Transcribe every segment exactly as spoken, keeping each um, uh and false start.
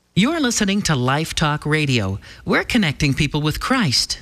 You're listening to Life Talk Radio. We're connecting people with Christ.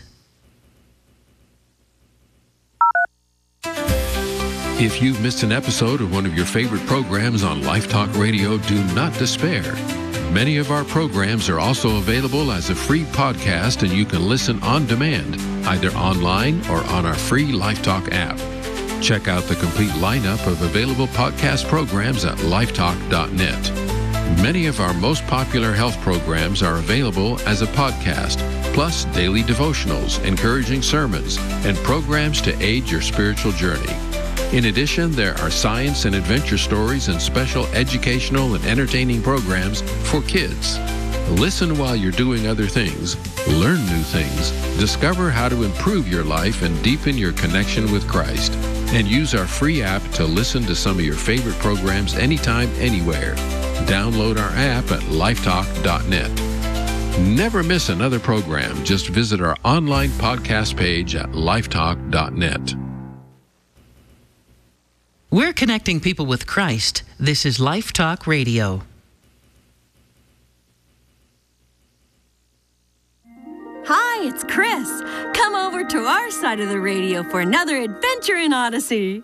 If you've missed an episode of one of your favorite programs on Life Talk Radio, do not despair. Many of our programs are also available as a free podcast, and you can listen on demand, either online or on our free Life Talk app. Check out the complete lineup of available podcast programs at lifetalk dot net. Many of our most popular health programs are available as a podcast, plus daily devotionals, encouraging sermons, and programs to aid your spiritual journey. In addition, there are science and adventure stories and special educational and entertaining programs for kids. Listen while you're doing other things, learn new things, discover how to improve your life and deepen your connection with Christ, and use our free app to listen to some of your favorite programs anytime, anywhere. Download our app at lifetalk dot net. Never miss another program. Just visit our online podcast page at lifetalk dot net. We're connecting people with Christ. This is Life Talk Radio. Hi, it's Chris. Come over to our side of the radio for another adventure in Odyssey.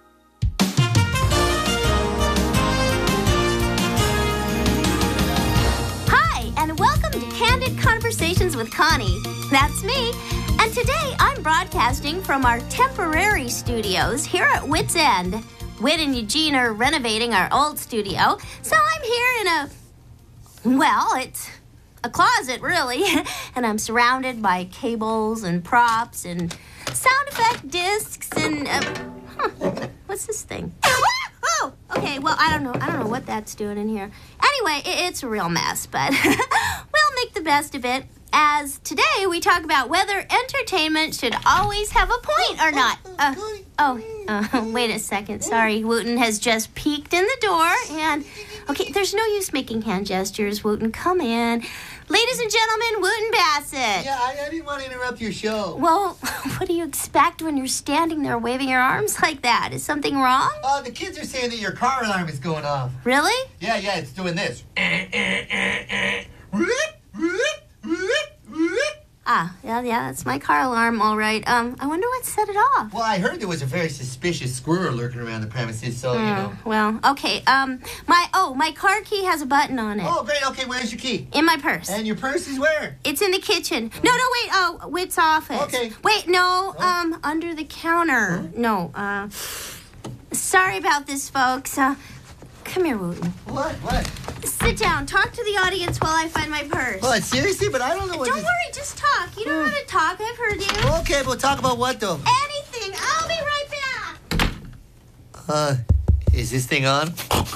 Hi, and welcome to Candid Conversations with Connie. That's me. And today I'm broadcasting from our temporary studios here at Wits End. Whit and Eugene are renovating our old studio, so I'm here in a, well, it's a closet, really, and I'm surrounded by cables and props and sound effect discs and, uh, huh, what's this thing? Oh, okay, well, I don't know, I don't know what that's doing in here. Anyway, it, it's a real mess, but we'll make the best of it. As today we talk about whether entertainment should always have a point or not. Uh, oh, uh, wait a second. Sorry, Wooten has just peeked in the door. And, okay, there's no use making hand gestures, Wooten. Come in. Ladies and gentlemen, Wooten Bassett. Yeah, I, I didn't want to interrupt your show. Well, what do you expect when you're standing there waving your arms like that? Is something wrong? Uh, the kids are saying that your car alarm is going off. Really? Yeah, yeah, it's doing this. Ah, yeah, yeah, that's my car alarm, all right. Um, I wonder what set it off. Well, I heard there was a very suspicious squirrel lurking around the premises, so, you know. Oh, well, okay. Um, my, oh, my car key has a button on it. Oh, great. Okay, where's your key? In my purse. And your purse is where? It's in the kitchen. No, no, wait. Oh, Whit's office. Okay. Wait, no. Oh. Um, under the counter. No. Uh, sorry about this, folks. Uh, come here, Wooten. What? What? Sit down. Talk to the audience while I find my purse. What, seriously? But I don't know what Don't this... worry. Just talk. You know how to talk. I've heard you. Okay, we'll talk about what, though? Anything. I'll be right back. Uh, is this thing on?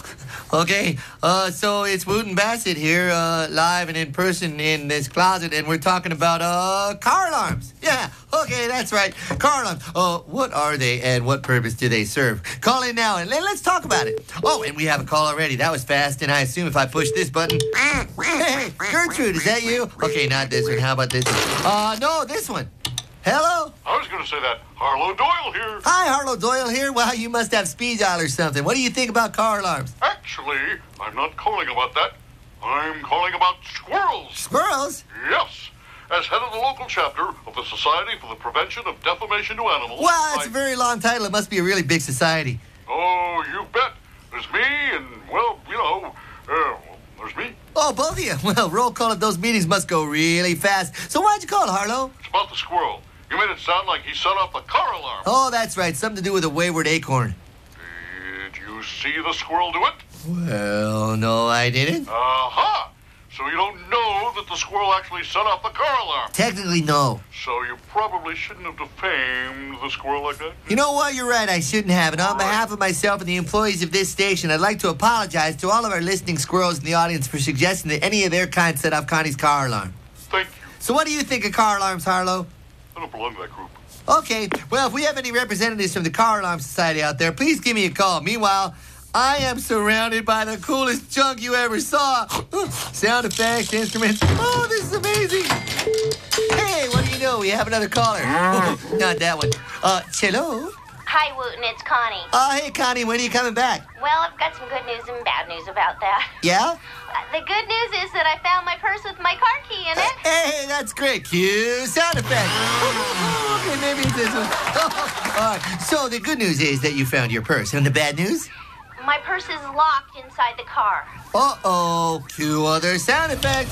Okay, uh, so it's Wooten Bassett here, uh, live and in person in this closet, and we're talking about, uh, car alarms. Yeah, okay, that's right, car alarms. Uh, what are they and what purpose do they serve? Call in now and let- let's talk about it. Oh, and we have a call already. That was fast, and I assume if I push this button... Hey, Gertrude, is that you? Okay, not this one. How about this one? Uh, no, this one. Hello? I was going to say that. Harlow Doyle here. Hi, Harlow Doyle here. Wow, you must have speed dial or something. What do you think about car alarms? Actually, I'm not calling about that. I'm calling about squirrels. Squirrels? Yes. As head of the local chapter of the Society for the Prevention of Defamation to Animals. Wow, that's I... a very long title. It must be a really big society. Oh, you bet. There's me and, well, you know, uh, there's me. Oh, both of you. Well, roll call at those meetings must go really fast. So why'd you call, Harlow? It's about the squirrel. You made it sound like he set off the car alarm. Oh, that's right. Something to do with a wayward acorn. Did you see the squirrel do it? Well, no, I didn't. Aha! So you don't know that the squirrel actually set off the car alarm. Technically, no. So you probably shouldn't have defamed the squirrel like that. You know what? You're right. I shouldn't have. And on All right. behalf of myself and the employees of this station, I'd like to apologize to all of our listening squirrels in the audience for suggesting that any of their kind set off Connie's car alarm. Thank you. So what do you think of car alarms, Harlow? I don't belong to that group. Okay, well, if we have any representatives from the Car Alarm Society out there, please give me a call. Meanwhile, I am surrounded by the coolest junk you ever saw. Sound effects, instruments. Oh, this is amazing. Hey, what do you know? We have another caller. Not that one. Uh, hello? Hi, Wooten. It's Connie. Uh, hey, Connie, when are you coming back? Well, I've got some good news and bad news about that. Yeah? Uh, The good news is that I found my purse with my car key in it. Hey, that's great. Cue sound effect. Okay, maybe it's this one. All right. So the good news is that you found your purse. And the bad news? My purse is locked inside the car. Uh-oh. Cue other sound effects.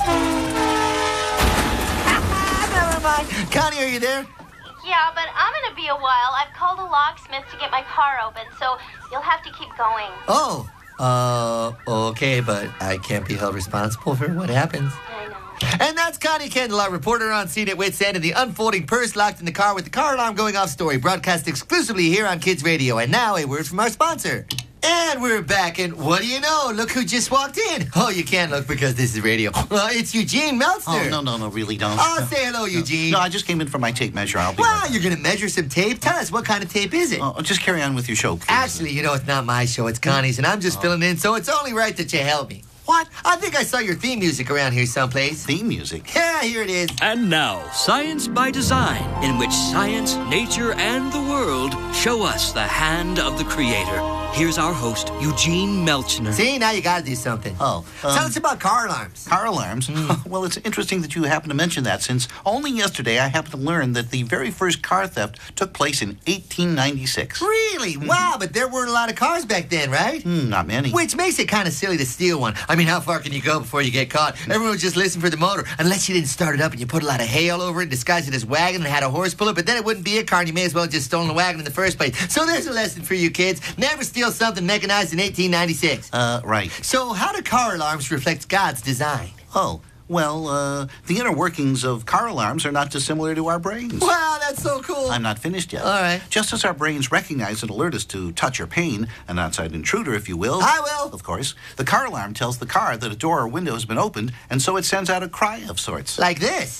Never mind. Connie, are you there? Yeah, but I'm going to be a while. I've called a locksmith to get my car open, so you'll have to keep going. Oh. Uh, okay, but I can't be held responsible for what happens. I know. And that's Connie Kendall, our reporter on scene at Wits End, and the unfolding purse locked in the car with the car alarm going off story, broadcast exclusively here on Kids Radio. And now a word from our sponsor. And we're back, and what do you know? Look who just walked in. Oh, you can't look because this is radio. Uh, it's Eugene Meltzner. Oh, no, no, no, really don't. Oh, say hello, Eugene. No, I just came in for my tape measure. I'll be Wow, right back. you're going to measure some tape? Tell us, what kind of tape is it? Oh, just carry on with your show, please. Actually, you know, it's not my show, it's Connie's, and I'm just filling in, so it's only right that you help me. What? I think I saw your theme music around here someplace. Theme music? Yeah, here it is. And now, Science by Design, in which science, nature, and the world show us the hand of the Creator. Here's our host, Eugene Meltzner. See, now you gotta do something. Oh, um, Tell us about car alarms. Car alarms? Mm. Well, it's interesting that you happen to mention that, since only yesterday I happened to learn that the very first car theft took place in eighteen ninety-six. Really? Mm-hmm. Wow, but there weren't a lot of cars back then, right? Mm, not many. Which makes it kind of silly to steal one. I mean, how far can you go before you get caught? Everyone would just listen for the motor, unless you didn't start it up and you put a lot of hay all over it, disguised it as wagon and had a horse pull it, but then it wouldn't be a car and you may as well have just stolen the wagon in the first place. So there's a lesson for you kids. Never steal something mechanized in eighteen ninety-six. Uh, right. So how do car alarms reflect God's design? Oh, well, uh, the inner workings of car alarms are not dissimilar to our brains. Wow, that's so cool. I'm not finished yet. All right. Just as our brains recognize and alert us to touch or pain, an outside intruder, if you will. I will. Of course. The car alarm tells the car that a door or window has been opened, and so it sends out a cry of sorts. Like this.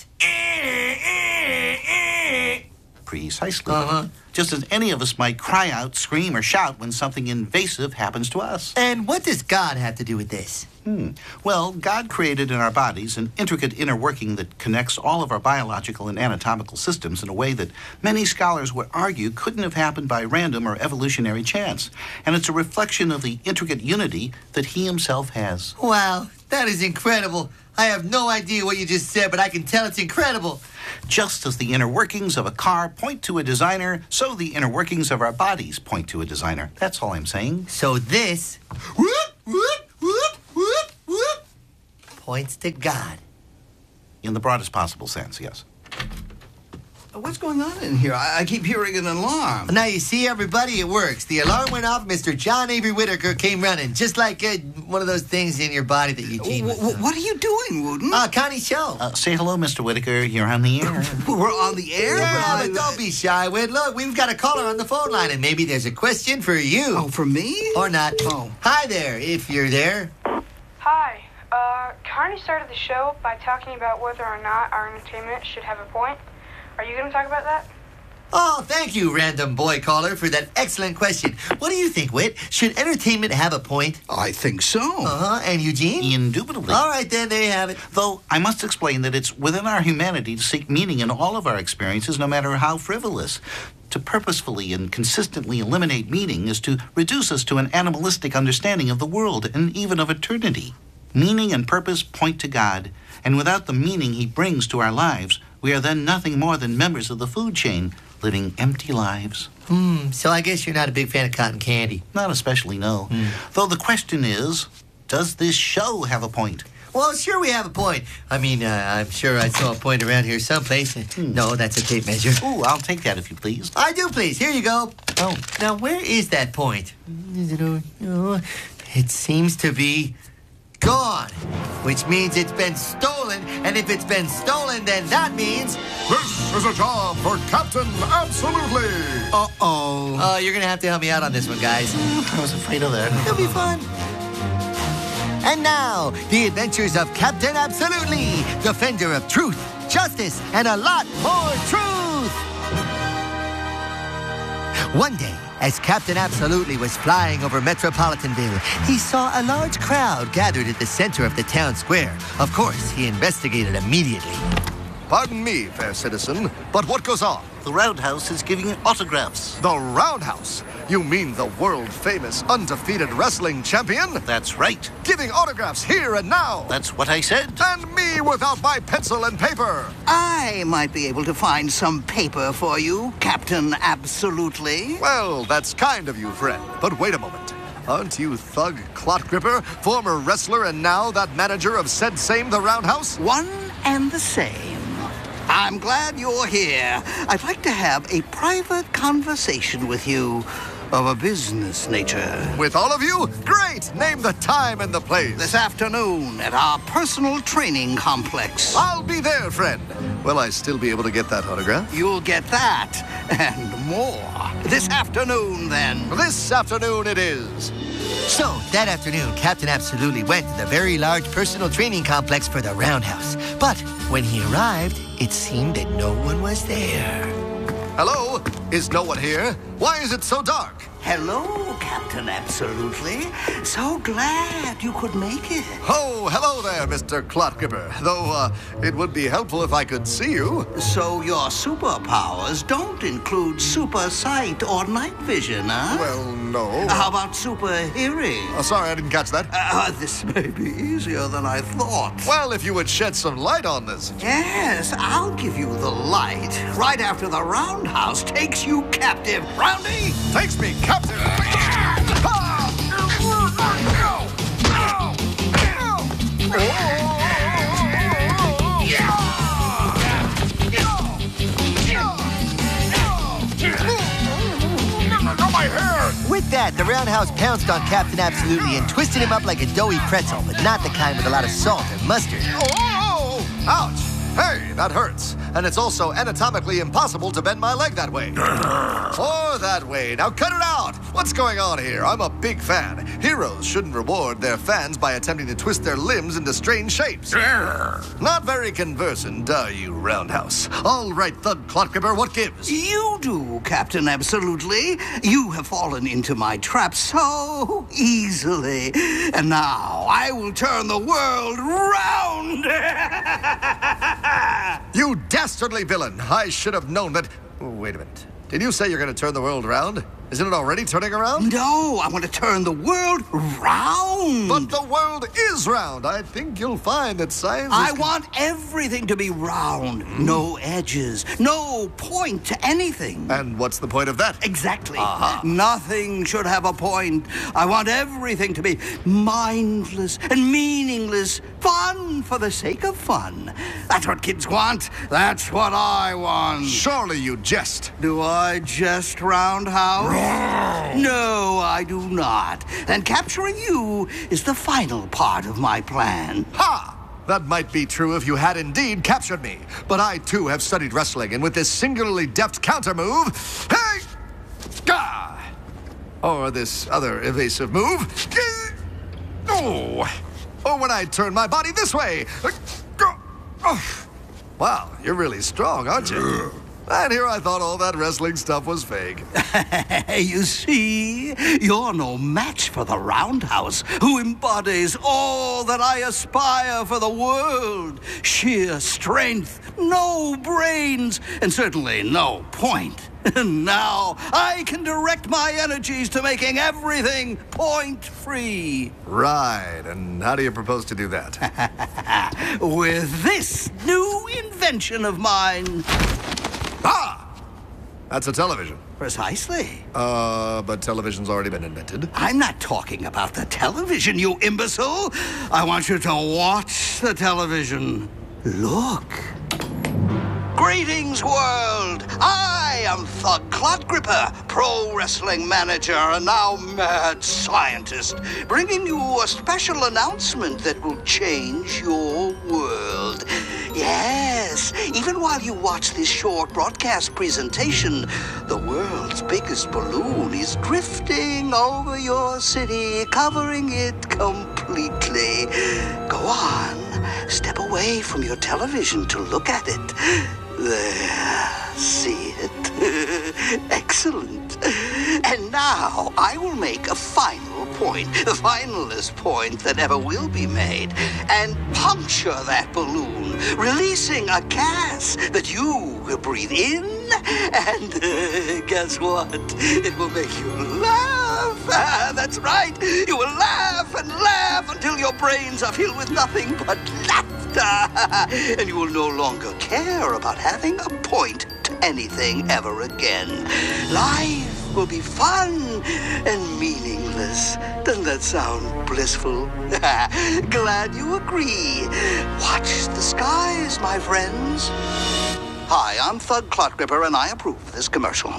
Precisely. Uh-huh. Just as any of us might cry out, scream, or shout when something invasive happens to us. And what does God have to do with this? Hmm. Well, God created in our bodies an intricate inner working that connects all of our biological and anatomical systems in a way that many scholars would argue couldn't have happened by random or evolutionary chance. And it's a reflection of the intricate unity that He Himself has. Wow, that is incredible. I have no idea what you just said, but I can tell it's incredible. Just as the inner workings of a car point to a designer, so the inner workings of our bodies point to a designer. That's all I'm saying. So this whoop, whoop, whoop, whoop, whoop, points to God. In the broadest possible sense, yes. What's going on in here? I, I keep hearing an alarm. Now, you see, everybody, it works. The alarm went off, Mister John Avery Whitaker came running, just like uh, one of those things in your body that Eugene was W- what are you doing, Wooten? Uh, Connie's show. Uh, say hello, Mister Whitaker. You're on the air. We're on the air? Yeah, but but don't be shy, Whit. Look, we've got a caller on the phone line, and maybe there's a question for you. Oh, for me? Or not. Oh. Hi there, if you're there. Hi. Uh, Connie started the show by talking about whether or not our entertainment should have a point. Are you going to talk about that? Oh, thank you, random boy caller, for that excellent question. What do you think, Whit? Should entertainment have a point? I think so. Uh-huh. And Eugene? Indubitably. All right, then, there you have it. Though I must explain that it's within our humanity to seek meaning in all of our experiences, no matter how frivolous. To purposefully and consistently eliminate meaning is to reduce us to an animalistic understanding of the world and even of eternity. Meaning and purpose point to God, and without the meaning He brings to our lives, we are then nothing more than members of the food chain, living empty lives. Hmm, so I guess you're not a big fan of cotton candy. Not especially, no. Mm. Though the question is, does this show have a point? Well, sure we have a point. I mean, uh, I'm sure I saw a point around here someplace. Hmm. No, that's a tape measure. Ooh, I'll take that if you please. I do, please. Here you go. Oh, now where is that point? It seems to be gone, which means it's been stolen, and if it's been stolen, then that means... This is a job for Captain Absolutely. Uh-oh. Oh, you're gonna have to help me out on this one, guys. I was afraid of that. It'll be fun. And now, the adventures of Captain Absolutely, defender of truth, justice, and a lot more truth. One day, as Captain Absolutely was flying over Metropolitanville, he saw a large crowd gathered at the center of the town square. Of course, he investigated immediately. Pardon me, fair citizen, but what goes on? The Roundhouse is giving autographs. The Roundhouse? You mean the world-famous, undefeated wrestling champion? That's right. Giving autographs here and now. That's what I said. And me without my pencil and paper. I might be able to find some paper for you, Captain Absolutely. Well, that's kind of you, friend. But wait a moment. Aren't you Thug Clotgripper, former wrestler and now that manager of said same the Roundhouse? One and the same. I'm glad you're here. I'd like to have a private conversation with you of a business nature. With all of you? Great! Name the time and the place. This afternoon at our personal training complex. I'll be there, friend. Will I still be able to get that autograph? You'll get that and more. This afternoon, then. This afternoon it is. So, that afternoon, Captain Absolutely went to the very large personal training complex for the Roundhouse. But when he arrived, it seemed that no one was there. Hello? Is no one here? Why is it so dark? Hello, Captain Absolutely. So glad you could make it. Oh, hello there, Mister Clotgripper. Though, uh, it would be helpful if I could see you. So your superpowers don't include super sight or night vision, huh? Well, no. How about super hearing? Oh, sorry, I didn't catch that. Uh, this may be easier than I thought. Well, if you would shed some light on this. Yes, I'll give you the light right after the Roundhouse takes you captive. Roundy! Takes me captive! With that, the Roundhouse pounced on Captain Absolutely and twisted him up like a doughy pretzel, but not the kind with a lot of salt or mustard. Oh! Ouch! Hey, that hurts. And it's also anatomically impossible to bend my leg that way. Or that way. Now cut it out! What's going on here? I'm a big fan. Heroes shouldn't reward their fans by attempting to twist their limbs into strange shapes. Not very conversant, are you, Roundhouse? All right, Thug Clotgripper, what gives? You do, Captain Absolutely. You have fallen into my trap so easily. And now I will turn the world round. You dastardly villain! I should have known that... Oh, wait a minute. Did you say you're going to turn the world around? Isn't it already turning around? No, I want to turn the world round. But the world is round. I think you'll find that science I is... want everything to be round. Mm. No edges. No point to anything. And what's the point of that? Exactly. Uh-huh. Nothing should have a point. I want everything to be mindless and meaningless. Fun for the sake of fun. That's what kids want. That's what I want. Surely you jest. Do I jest, Roundhouse? No, I do not. And capturing you is the final part of my plan. Ha! That might be true if you had indeed captured me. But I, too, have studied wrestling, and with this singularly deft counter move... Hey! Gah! Or this other evasive move... Oh! Or when I turn my body this way... Wow, you're really strong, aren't you? And here I thought all that wrestling stuff was fake. You see, you're no match for the Roundhouse, who embodies all that I aspire for the world. Sheer strength, no brains, and certainly no point. And now I can direct my energies to making everything point-free. Right, and how do you propose to do that? With this new invention of mine. Ah! That's a television. Precisely. Uh, but television's already been invented. I'm not talking about the television, you imbecile. I want you to watch the television. Look. Greetings, world. I am Thug Clotgripper, pro wrestling manager and now mad scientist, bringing you a special announcement that will change your world. Yes, even while you watch this short broadcast presentation, the world's biggest balloon is drifting over your city, covering it completely. Go on, step away from your television to look at it. There, see it? Excellent. And now I will make a final point, the finalest point that ever will be made, and puncture that balloon, releasing a gas that you will breathe in, and uh, guess what? It will make you laugh. Ah, that's right. You will laugh and laugh until your brains are filled with nothing but laughter, and you will no longer care about having a point to anything ever again. Life will be fun and meaningless. Doesn't that sound blissful? Glad you agree. Watch the skies, my friends. Hi, I'm Thug Clotgripper, and I approve this commercial.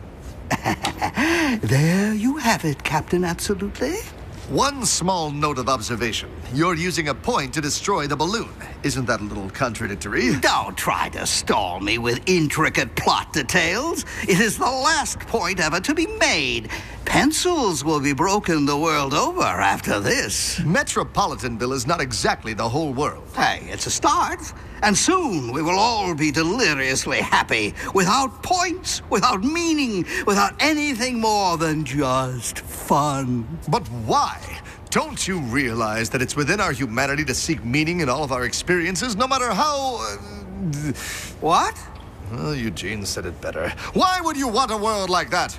There you have it, Captain Absolutely. One small note of observation. You're using a point to destroy the balloon. Isn't that a little contradictory? Don't try to stall me with intricate plot details. It is the last point ever to be made. Pencils will be broken the world over after this. Metropolitanville is not exactly the whole world. Hey, it's a start. And soon we will all be deliriously happy, without points, without meaning, without anything more than just fun. But why? Don't you realize that it's within our humanity to seek meaning in all of our experiences, no matter how... Uh, what? Well, Eugene said it better. Why would you want a world like that?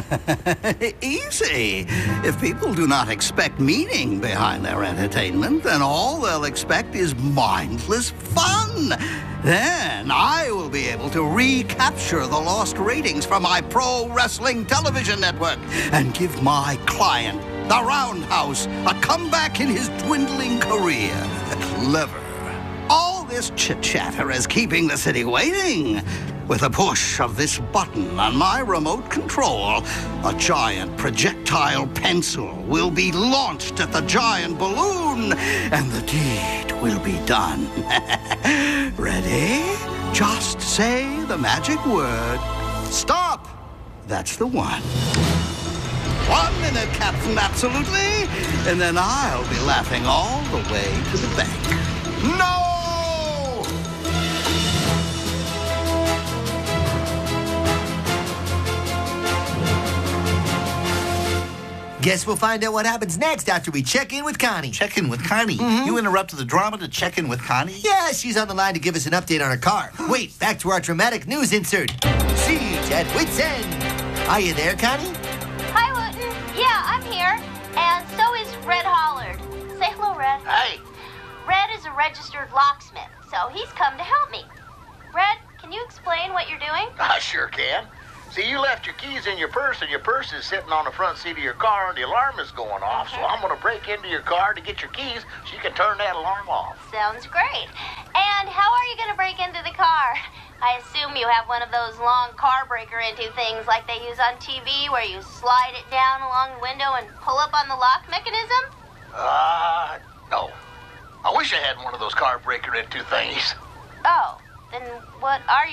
Easy. If people do not expect meaning behind their entertainment, then all they'll expect is mindless fun. Then I will be able to recapture the lost ratings from my pro wrestling television network and give my client, the Roundhouse, a comeback in his dwindling career. Clever. All this chit-chatter is keeping the city waiting. With a push of this button on my remote control, a giant projectile pencil will be launched at the giant balloon, and the deed will be done. Ready? Just say the magic word. Stop! That's the one. One minute, Captain Absolutely, and then I'll be laughing all the way to the bank. No! Guess we'll find out what happens next after we check in with Connie. Check in with Connie? Mm-hmm. You interrupted the drama to check in with Connie? Yeah, she's on the line to give us an update on her car. Wait, back to our dramatic news insert. Siege at Wits End. Are you there, Connie? Hi, Wooten. Yeah, I'm here. And so is Red Hollard. Say hello, Red. Hey. Red is a registered locksmith, so he's come to help me. Red, can you explain what you're doing? I sure can. See, you left your keys in your purse, and your purse is sitting on the front seat of your car, and the alarm is going off. Okay. So I'm going to break into your car to get your keys so you can turn that alarm off. Sounds great. And how are you going to break into the car? I assume you have one of those long car breaker into things like they use on T V where you slide it down along the window and pull up on the lock mechanism? Uh, no. I wish I had one of those car breaker into things. Oh, then what are you?